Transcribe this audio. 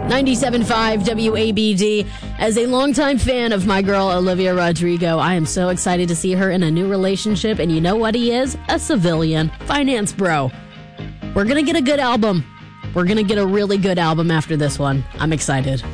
97.5 WABD. As a longtime fan of my girl Olivia Rodrigo, I am so excited to see her in a new relationship. And you know what he is? A civilian. Finance bro. We're going to get a good album. We're going to get a really good album after this one. I'm excited.